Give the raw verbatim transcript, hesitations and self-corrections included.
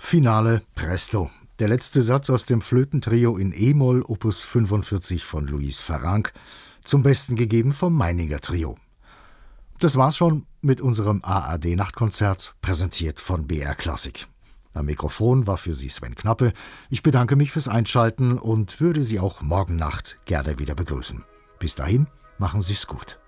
Finale Presto. Der letzte Satz aus dem Flötentrio in E-Moll, Opus fünfundvierzig von Luis Farranc, zum Besten gegeben vom Meininger Trio. Das war's schon mit unserem A R D-Nachtkonzert, präsentiert von B R Klassik. Am Mikrofon war für Sie Sven Knappe. Ich bedanke mich fürs Einschalten und würde Sie auch morgen Nacht gerne wieder begrüßen. Bis dahin, machen Sie's gut.